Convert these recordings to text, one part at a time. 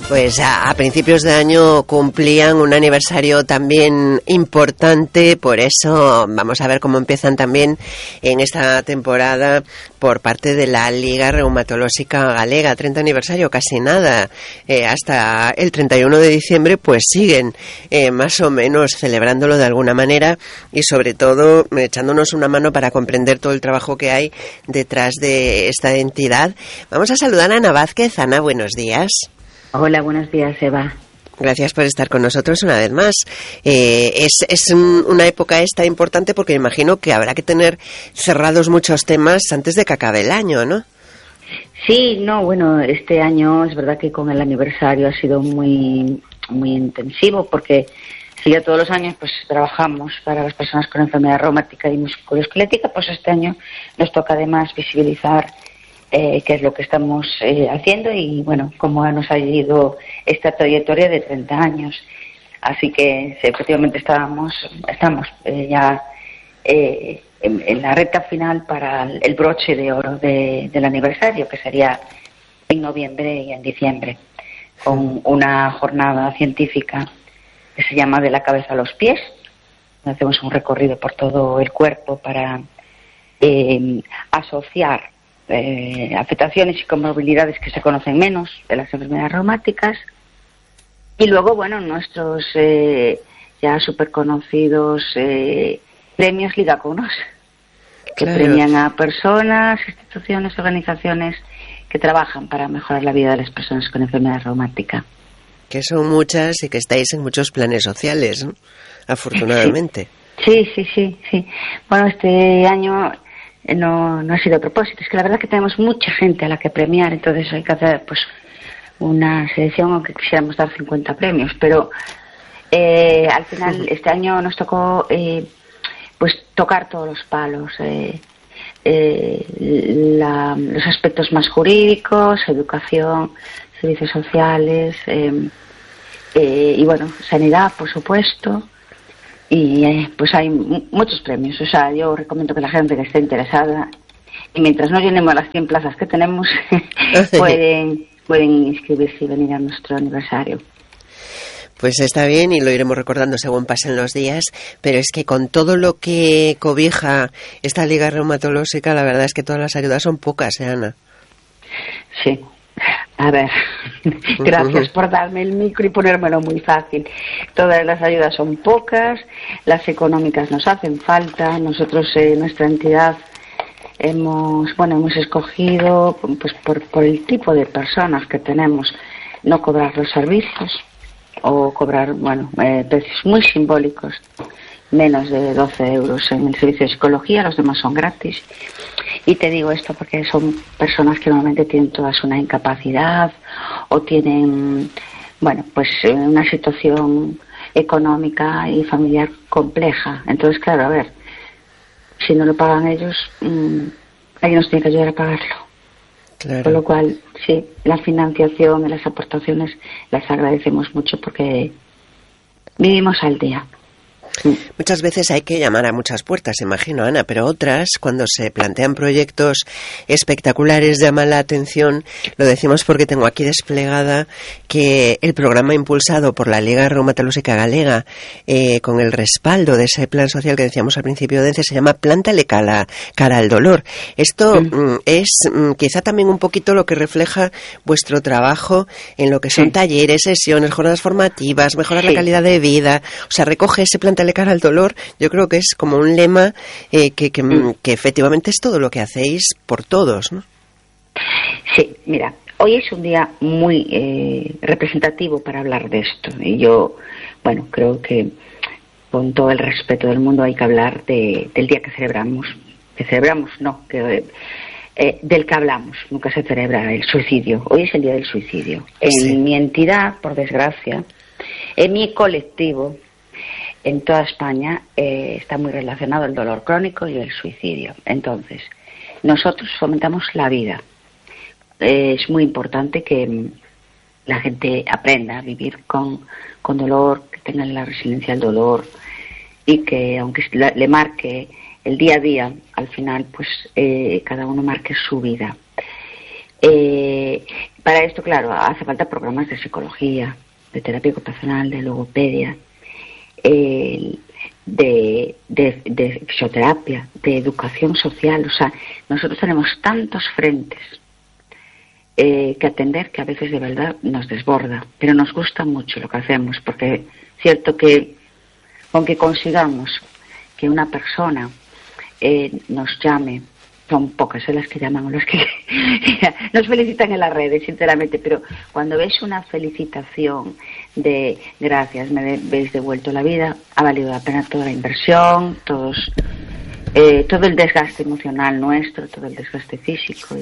Pues a principios de año cumplían un aniversario también importante, por eso vamos a ver cómo empiezan también en esta temporada por parte de la Liga Reumatológica Galega. 30 aniversario, casi nada, hasta el 31 de diciembre pues siguen más o menos celebrándolo de alguna manera y sobre todo echándonos una mano para comprender todo el trabajo que hay detrás de esta entidad. Vamos a saludar a Ana Vázquez. Ana, buenos días. Hola, buenos días, Eva. Gracias por estar con nosotros una vez más. Es una época esta importante porque imagino que habrá que tener cerrados muchos temas antes de que acabe el año, ¿no? Sí, no, bueno, este año es verdad que con el aniversario ha sido muy intensivo porque si ya todos los años pues trabajamos para las personas con enfermedad reumática y musculoesquelética, pues este año nos toca además visibilizar qué es lo que estamos haciendo y, bueno, cómo nos ha ido esta trayectoria de 30 años. Así que efectivamente estamos ya en la recta final para el broche de oro del aniversario, que sería en noviembre y en diciembre, con una jornada científica que se llama De la cabeza a los pies. Hacemos un recorrido por todo el cuerpo para asociar afectaciones y comorbilidades que se conocen menos de las enfermedades reumáticas y luego, bueno, nuestros ya súper conocidos premios Ligacunos, que premian a personas, instituciones, organizaciones que trabajan para mejorar la vida de las personas con enfermedad reumática. Que son muchas y que estáis en muchos planes sociales, ¿no? Afortunadamente. Sí. Bueno, este año no ha sido a propósito, es que la verdad es que tenemos mucha gente a la que premiar, entonces hay que hacer pues una selección, aunque quisiéramos dar 50 premios, pero al final este año nos tocó pues tocar todos los palos, los aspectos más jurídicos, educación, servicios sociales y bueno, sanidad, por supuesto. Y pues hay muchos premios, o sea, yo recomiendo que la gente que esté interesada, y mientras no llenemos las 100 plazas que tenemos, pueden inscribirse y venir a nuestro aniversario. Pues está bien y lo iremos recordando según pasen los días, pero es que con todo lo que cobija esta Liga Reumatológica, la verdad es que todas las ayudas son pocas, Ana? Sí. A ver, gracias por darme el micro y ponérmelo muy fácil. Todas las ayudas son pocas, las económicas nos hacen falta. Nosotros, nuestra entidad, hemos escogido, pues por el tipo de personas que tenemos, no cobrar los servicios o cobrar, precios muy simbólicos, menos de 12 euros en el servicio de psicología, los demás son gratis. Y te digo esto porque son personas que normalmente tienen todas una incapacidad o tienen, una situación económica y familiar compleja. Entonces, claro, a ver, si no lo pagan ellos, alguien nos tiene que ayudar a pagarlo. Claro. Con lo cual, sí, la financiación y las aportaciones las agradecemos mucho porque vivimos al día. Muchas veces hay que llamar a muchas puertas, imagino, Ana, pero otras, cuando se plantean proyectos espectaculares, llaman la atención. Lo decimos porque tengo aquí desplegada que el programa impulsado por la Liga Reumatológica Galega, con el respaldo de ese plan social que decíamos al principio de se llama Plántale cara al dolor. Esto es quizá también un poquito lo que refleja vuestro trabajo en lo que son talleres, sesiones, jornadas formativas, mejorar la calidad de vida. O sea, recoge ese Plántale cara al dolor. Yo creo que es como un lema que efectivamente es todo lo que hacéis por todos, ¿no? Sí, mira, hoy es un día muy representativo para hablar de esto. Y yo, creo que con todo el respeto del mundo hay que hablar del día que celebramos. Del que hablamos. Nunca se celebra el suicidio. Hoy es el día del suicidio. En mi entidad, por desgracia, en mi colectivo, en toda España está muy relacionado el dolor crónico y el suicidio. Entonces, nosotros fomentamos la vida. Es muy importante que la gente aprenda a vivir con dolor, que tengan la resiliencia al dolor y que aunque le marque el día a día, al final pues cada uno marque su vida. Para esto, claro, hace falta programas de psicología, de terapia ocupacional, de logopedia, de fisioterapia, de educación social. O sea, nosotros tenemos tantos frentes que atender, que a veces de verdad nos desborda, pero nos gusta mucho lo que hacemos, porque es cierto que aunque consigamos que una persona nos llame, son pocas las que llaman o las que nos felicitan en las redes, sinceramente, pero cuando ves una felicitación de gracias, me habéis devuelto la vida, ha valido la pena toda la inversión, todo el desgaste emocional nuestro, todo el desgaste físico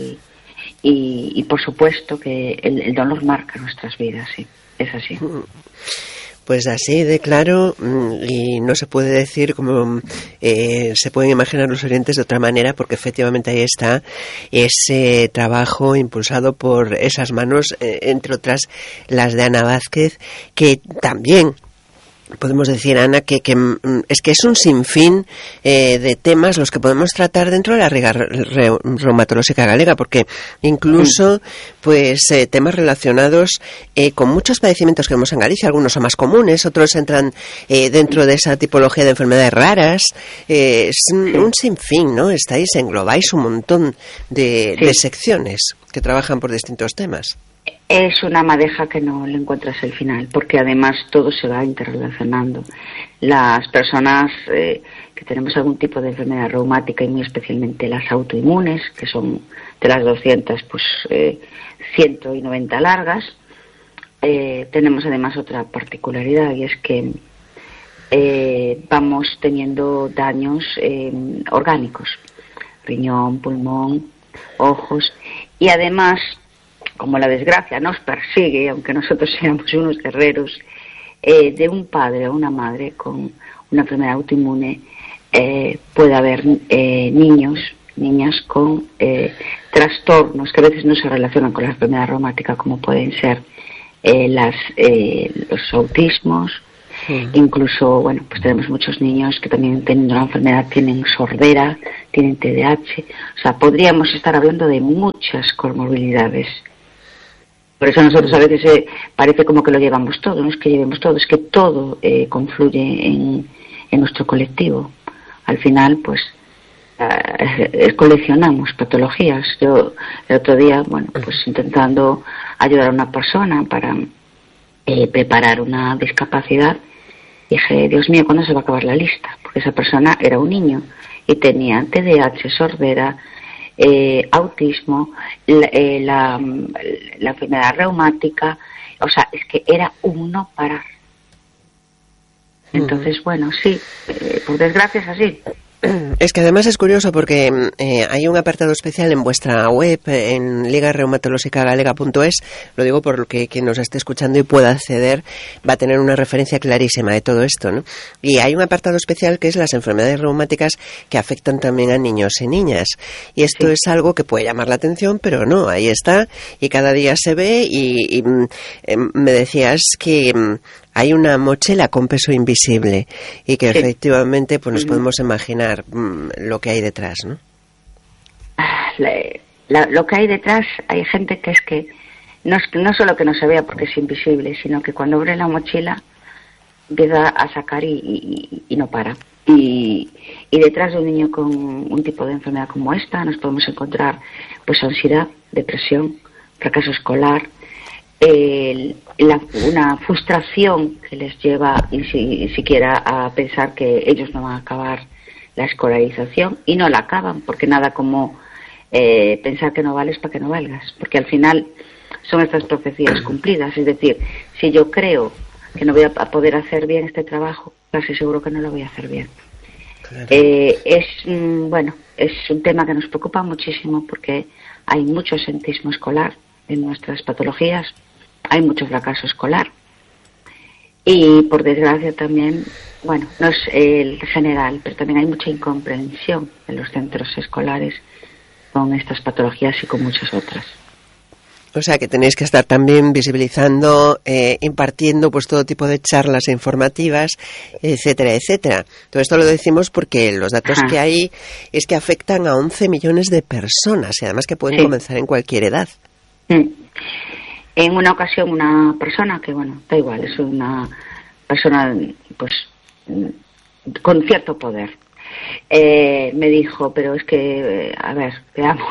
y por supuesto que el dolor marca nuestras vidas, sí, es así. Pues así de claro, y no se puede decir como se pueden imaginar los oyentes de otra manera, porque efectivamente ahí está ese trabajo impulsado por esas manos, entre otras las de Ana Vázquez, que también podemos decir, Ana, que es que es un sinfín de temas los que podemos tratar dentro de la Liga Reumatológica Galega, porque incluso pues temas relacionados con muchos padecimientos que vemos en Galicia, algunos son más comunes, otros entran dentro de esa tipología de enfermedades raras, es un sinfín, ¿no? Englobáis un montón de secciones que trabajan por distintos temas. Es una madeja que no le encuentras el final, porque además todo se va interrelacionando. Las personas que tenemos algún tipo de enfermedad reumática, y muy especialmente las autoinmunes, que son de las 200, pues 190 largas, tenemos además otra particularidad, y es que vamos teniendo daños orgánicos, riñón, pulmón, ojos, y además, como la desgracia nos persigue, aunque nosotros seamos unos guerreros, de un padre o una madre con una enfermedad autoinmune, puede haber niñas con trastornos que a veces no se relacionan con la enfermedad reumática, como pueden ser los autismos. Incluso, bueno, pues tenemos muchos niños que también teniendo la enfermedad tienen sordera, tienen TDAH. O sea, podríamos estar hablando de muchas comorbilidades. Por eso nosotros a veces parece como que lo llevamos todo, no es que llevemos todo, es que todo confluye en nuestro colectivo. Al final, pues, coleccionamos patologías. Yo el otro día, bueno, pues intentando ayudar a una persona para preparar una discapacidad, dije, Dios mío, ¿cuándo se va a acabar la lista? Porque esa persona era un niño y tenía TDAH, sordera, autismo, la enfermedad reumática, o sea, es que era un no parar. Entonces, bueno, sí, por desgracia es así. Es que además es curioso porque hay un apartado especial en vuestra web, en ligareumatologicagalega.es, lo digo por lo que quien nos esté escuchando y pueda acceder va a tener una referencia clarísima de todo esto, ¿no? Y hay un apartado especial que es las enfermedades reumáticas que afectan también a niños y niñas. Y esto es algo que puede llamar la atención, pero no, ahí está y cada día se ve y me decías que hay una mochila con peso invisible y que efectivamente pues nos podemos imaginar lo que hay detrás, ¿no? Lo que hay detrás, hay gente que es que no solo que no se vea porque es invisible, sino que cuando abre la mochila empieza a sacar y no para. Y detrás de un niño con un tipo de enfermedad como esta nos podemos encontrar pues ansiedad, depresión, fracaso escolar, una frustración que les lleva ni siquiera a pensar que ellos no van a acabar la escolarización y no la acaban, porque nada como pensar que no vales para que no valgas, porque al final son estas profecías cumplidas. Es decir, si yo creo que no voy a poder hacer bien este trabajo, casi seguro que no lo voy a hacer bien. Claro. Es un tema que nos preocupa muchísimo porque hay mucho absentismo escolar en nuestras patologías, hay mucho fracaso escolar y por desgracia también, bueno, no es el general, pero también hay mucha incomprensión en los centros escolares con estas patologías y con muchas otras. O sea que tenéis que estar también visibilizando, impartiendo pues todo tipo de charlas informativas, etcétera, etcétera. Todo esto lo decimos porque los datos que hay es que afectan a 11 millones de personas y además que pueden comenzar en cualquier edad. En una ocasión una persona que, bueno, da igual, es una persona pues con cierto poder, me dijo, pero es que, a ver, veamos,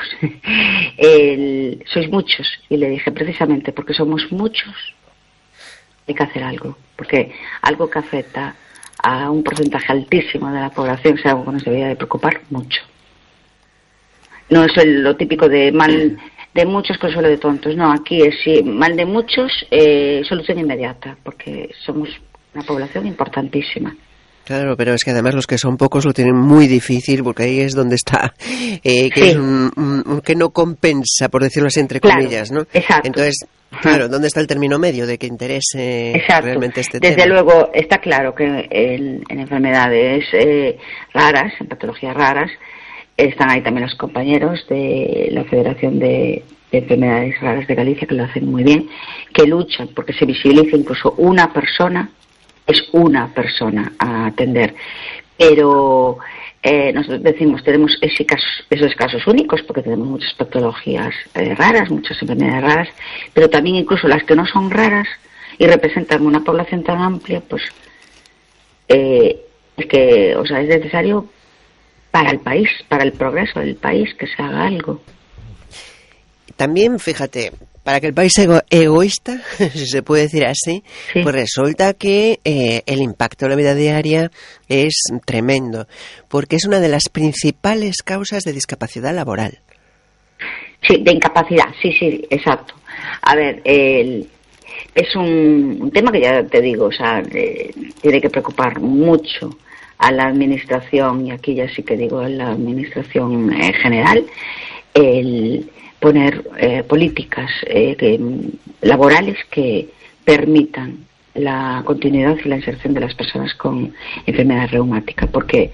sois muchos. Y le dije, precisamente porque somos muchos hay que hacer algo, porque algo que afecta a un porcentaje altísimo de la población es algo que nos debería de preocupar mucho. No es lo típico de mal de muchos, consuelo de tontos. No, aquí es sí, mal de muchos, solución inmediata, porque somos una población importantísima. Claro, pero es que además los que son pocos lo tienen muy difícil, porque ahí es donde está, que sí. Es un que no compensa, por decirlo así, entre comillas, ¿no? Exacto. Entonces, claro, ¿dónde está el término medio de que interese realmente este tema? Desde tema? Luego, está claro que en enfermedades raras, en patologías raras, están ahí también los compañeros de la Federación de Enfermedades Raras de Galicia, que lo hacen muy bien, que luchan porque se visibilice incluso una persona, es una persona a atender. Pero nosotros decimos, tenemos esos casos únicos porque tenemos muchas patologías raras, muchas enfermedades raras, pero también incluso las que no son raras y representan una población tan amplia, pues es que, o sea, es necesario para el país, para el progreso del país, que se haga algo. También, fíjate, para que el país sea egoísta, si se puede decir así, sí. Pues resulta que el impacto en la vida diaria es tremendo, porque es una de las principales causas de discapacidad laboral. Sí, de incapacidad, sí, exacto. A ver, es un tema que ya te digo, o sea, tiene que preocupar mucho a la administración, y aquí ya sí que digo a la administración general, el poner políticas laborales que permitan la continuidad y la inserción de las personas con enfermedad reumática, porque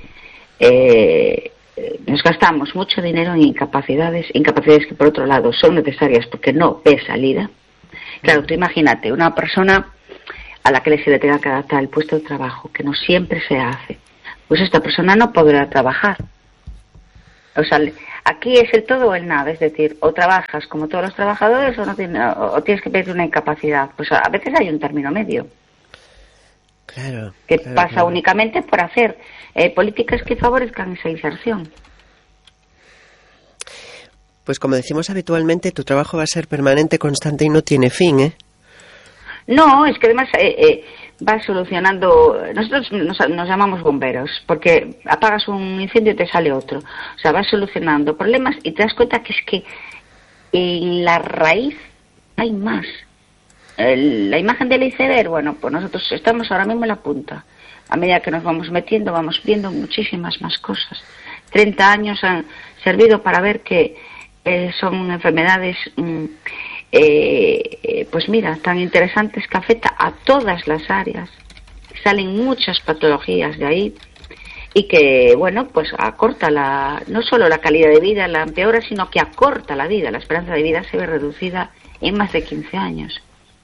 nos gastamos mucho dinero en incapacidades que por otro lado son necesarias porque no ve salida. Claro, tú imagínate una persona a la que se le tenga que adaptar el puesto de trabajo, que no siempre se hace, pues esta persona no podrá trabajar. O sea, aquí es el todo o el nada, es decir, o trabajas como todos los trabajadores o tienes que pedir una incapacidad. Pues a veces hay un término medio. Claro. Que pasa únicamente por hacer políticas que favorezcan esa inserción. Pues como decimos habitualmente, tu trabajo va a ser permanente, constante y no tiene fin, ¿eh? No, es que además va solucionando. Nosotros nos llamamos bomberos, porque apagas un incendio y te sale otro. O sea, vas solucionando problemas y te das cuenta que es que en la raíz hay más. La imagen del iceberg, bueno, pues nosotros estamos ahora mismo en la punta. A medida que nos vamos metiendo, vamos viendo muchísimas más cosas. 30 años han servido para ver que son enfermedades... pues mira, tan interesantes, que afecta a todas las áreas, salen muchas patologías de ahí y que, bueno, pues acorta no solo la calidad de vida, la empeora, sino que acorta la vida, la esperanza de vida se ve reducida en más de 15 años.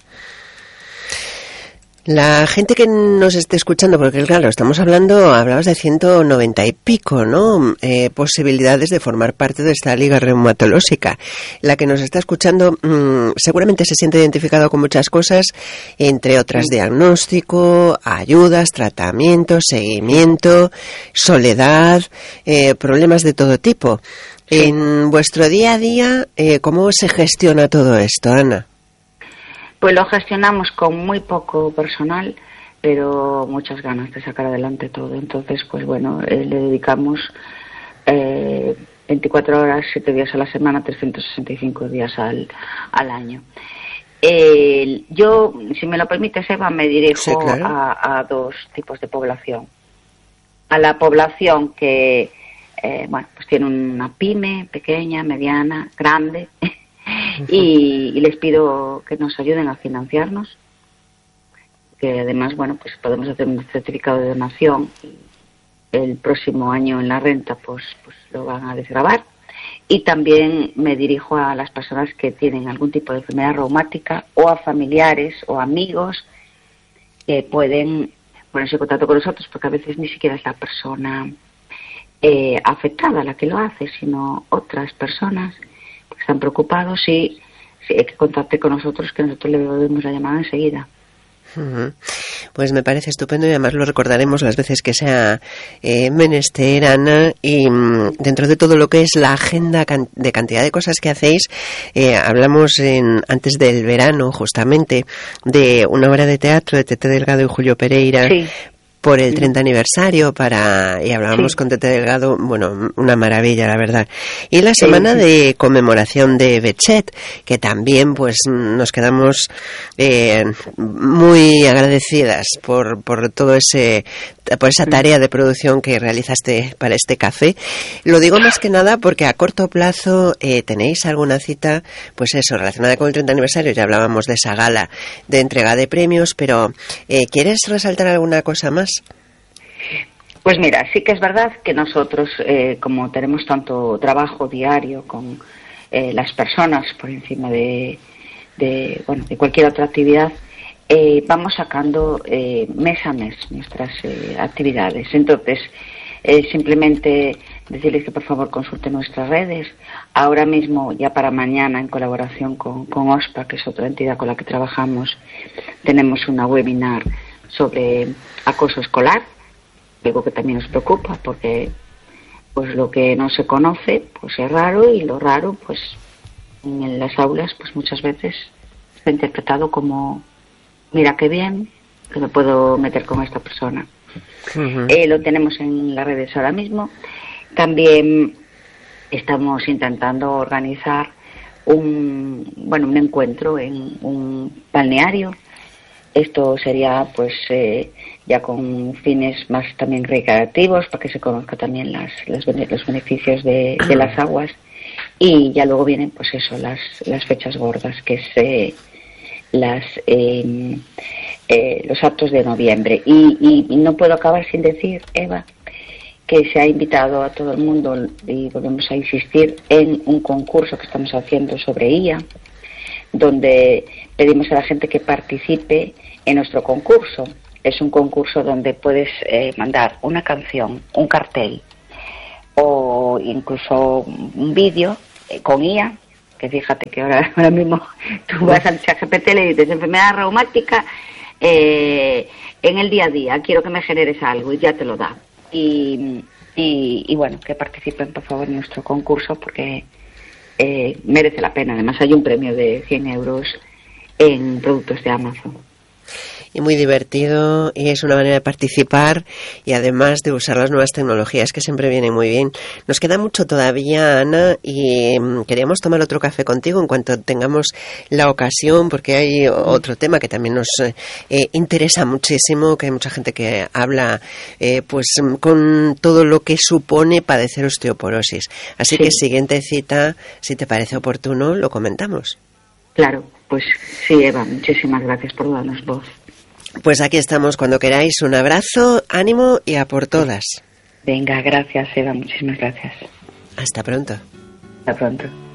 La gente que nos esté escuchando, porque claro, hablabas de 190 y pico, ¿no? Posibilidades de formar parte de esta liga reumatológica. La que nos está escuchando seguramente se siente identificado con muchas cosas, entre otras diagnóstico, ayudas, tratamiento, seguimiento, soledad, problemas de todo tipo. Sí. En vuestro día a día, ¿cómo se gestiona todo esto, Ana? Pues lo gestionamos con muy poco personal, pero muchas ganas de sacar adelante todo. Entonces, pues bueno, le dedicamos 24 horas, 7 días a la semana, 365 días al año. Yo, si me lo permites, Eva, me dirijo sí, claro. a dos tipos de población. A la población que, pues tiene una pyme pequeña, mediana, grande, y les pido que nos ayuden a financiarnos, que además, bueno, pues podemos hacer un certificado de donación y el próximo año en la renta pues lo van a desgravar. Y también me dirijo a las personas que tienen algún tipo de enfermedad reumática, o a familiares o amigos que pueden ponerse en contacto con nosotros, porque a veces ni siquiera es la persona afectada la que lo hace, sino otras personas que están preocupados y que contacte con nosotros, que nosotros le demos la llamada enseguida. Pues me parece estupendo y además lo recordaremos las veces que sea menester, Ana, y dentro de todo lo que es la agenda de cantidad de cosas que hacéis, hablamos antes del verano justamente de una obra de teatro de Tete Delgado y Julio Pereira. Sí. Por el 30 aniversario y hablábamos con Tete Delgado, bueno, una maravilla, la verdad. Y la semana de conmemoración de Betxet, que también pues nos quedamos muy agradecidas por todo por esa tarea de producción que realizaste para este café. Lo digo más que nada porque a corto plazo tenéis alguna cita, pues eso, relacionada con el 30 aniversario. Ya hablábamos de esa gala de entrega de premios, pero ¿quieres resaltar alguna cosa más? Pues mira, sí que es verdad que nosotros, como tenemos tanto trabajo diario con las personas por encima de cualquier otra actividad, vamos sacando mes a mes nuestras actividades. Entonces, simplemente decirles que por favor consulten nuestras redes. Ahora mismo, ya para mañana, en colaboración con OSPA, que es otra entidad con la que trabajamos, tenemos una webinar sobre acoso escolar, algo que también nos preocupa porque pues lo que no se conoce pues es raro, y lo raro pues en las aulas pues muchas veces está interpretado como mira qué bien que me puedo meter con esta persona. Lo tenemos en las redes ahora mismo. También estamos intentando organizar un encuentro en un balneario. Esto sería pues ya con fines más también recreativos, para que se conozca también los beneficios de las aguas. Y ya luego vienen pues eso, las fechas gordas, que es los actos de noviembre. Y no puedo acabar sin decir, Eva, que se ha invitado a todo el mundo, y volvemos a insistir, en un concurso que estamos haciendo sobre IA, donde pedimos a la gente que participe en nuestro concurso. Es un concurso donde puedes mandar una canción, un cartel o incluso un vídeo con IA, que fíjate que ahora mismo tú vas al ChatGPT y le dices enfermedad reumática en el día a día, quiero que me generes algo, y ya te lo da. Y bueno, que participen por favor en nuestro concurso, porque merece la pena. Además hay un premio de 100 euros en productos de Amazon. Y muy divertido, y es una manera de participar y además de usar las nuevas tecnologías, que siempre vienen muy bien. Nos queda mucho todavía, Ana, y queríamos tomar otro café contigo en cuanto tengamos la ocasión, porque hay otro tema que también nos interesa muchísimo, que hay mucha gente que habla pues con todo lo que supone padecer osteoporosis. Así que siguiente cita, si te parece oportuno, lo comentamos. Claro, pues sí, Eva, muchísimas gracias por darnos voz. Pues aquí estamos cuando queráis. Un abrazo, ánimo y a por todas. Venga, gracias, Eva, muchísimas gracias. Hasta pronto. Hasta pronto.